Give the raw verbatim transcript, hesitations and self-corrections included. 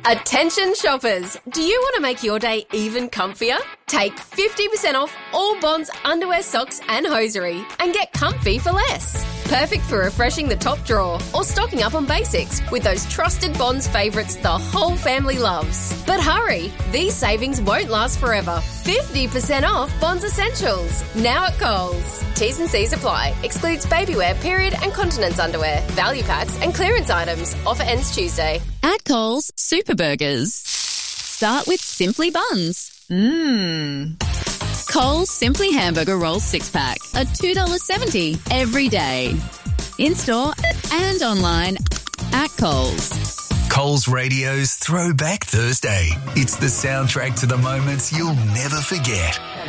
Attention shoppers, do you want to make your day even comfier? Take fifty percent off all Bonds underwear, socks and hosiery and get comfy for less. Perfect for refreshing the top drawer or stocking up on basics with those trusted Bonds favourites the whole family loves. But hurry, these savings won't last forever. fifty percent off Bonds Essentials, now at Coles. T's and C's apply. Excludes babywear, period and continence underwear, value packs and clearance items. Offer ends Tuesday. At Coles, Super Burgers. Start with Simply Buns. Mmm. Coles Simply Hamburger Roll six pack, a two dollars seventy every day. In-store and online at Coles. Coles Radio's Throwback Thursday. It's the soundtrack to the moments you'll never forget.